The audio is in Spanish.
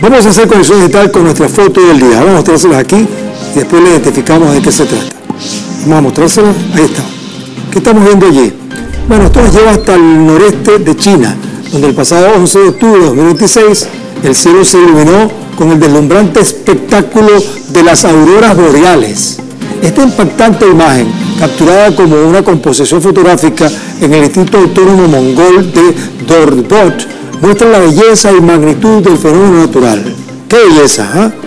Vamos a hacer conexión digital con nuestra foto del día. Vamos a mostrárselas aquí y después le identificamos de qué se trata. Vamos a mostrárselas. Ahí está. ¿Qué estamos viendo allí? Bueno, esto nos lleva hasta el noreste de China, donde el pasado 11 de octubre de 2026 el cielo se iluminó con el deslumbrante espectáculo de las auroras boreales. Esta impactante imagen, capturada como una composición fotográfica en el Instituto Autónomo Mongol de Dornbot, muestra la belleza y magnitud del fenómeno natural. ¡Qué belleza!